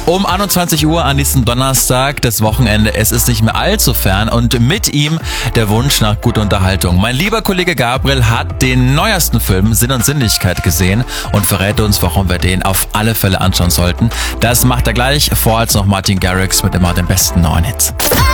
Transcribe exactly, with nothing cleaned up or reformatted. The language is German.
Um einundzwanzig Uhr an diesem Donnerstag, das Wochenende, es ist nicht mehr allzu fern und mit ihm der Wunsch nach guter Unterhaltung. Mein lieber Kollege Gabriel hat den neuesten Film Sinn und Sinnlichkeit gesehen und verrät uns, warum wir den auf alle Fälle anschauen sollten. Das macht er gleich, vorher als noch Martin Garrix mit immer den besten neuen Hits.